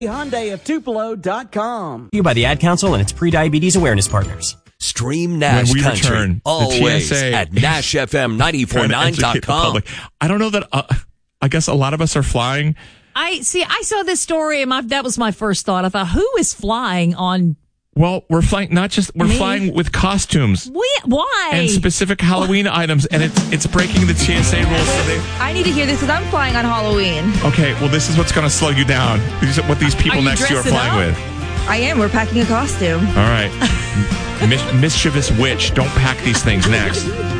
Hyundai of Tupelo.com. You by the Ad Council and its pre-diabetes awareness partners. Stream Nash when we Country return, always the TSA at NashFM949.com. I don't know that. I guess a lot of us are flying. I saw this story and that was my first thought. I thought, who is flying on? Well, we're flying. We're flying with costumes. Why? And specific Halloween items, and it's breaking the TSA rules. So I need to hear this because I'm flying on Halloween. Okay, well, this is what's going to slow you down. These are what these people next to you are flying with. I am. We're packing a costume. All right. Mischievous witch. Don't pack these things next.